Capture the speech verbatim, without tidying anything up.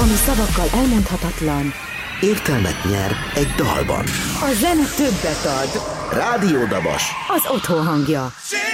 ami szavakkal elmondhatatlan, értelmet nyer egy dalban. a zene többet ad. Rádió Dabas. Az otthon hangja.